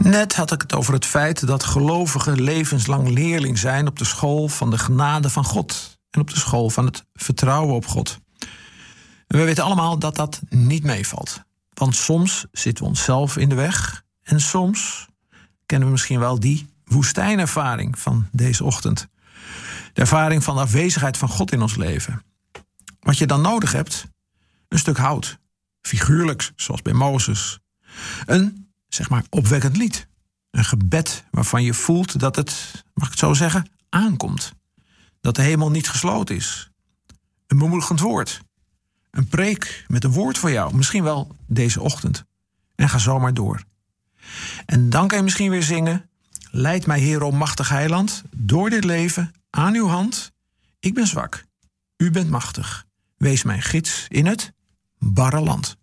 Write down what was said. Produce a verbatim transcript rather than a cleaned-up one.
Net had ik het over het feit dat gelovigen levenslang leerling zijn op de school van de genade van God en op de school van het vertrouwen op God. En we weten allemaal dat dat niet meevalt. Want soms zitten we onszelf in de weg en soms kennen we misschien wel die woestijnervaring van deze ochtend. De ervaring van de afwezigheid van God in ons leven. Wat je dan nodig hebt, een stuk hout, figuurlijks, zoals bij Mozes. Een, zeg maar, opwekkend lied. Een gebed waarvan je voelt dat het, mag ik het zo zeggen, aankomt. Dat de hemel niet gesloten is. Een bemoedigend woord. Een preek met een woord voor jou, misschien wel deze ochtend. En ga zo maar door. En dan kan je misschien weer zingen: leid mij, Heer, o machtig heiland, door dit leven aan uw hand. Ik ben zwak, u bent machtig. Wees mijn gids in het barre land.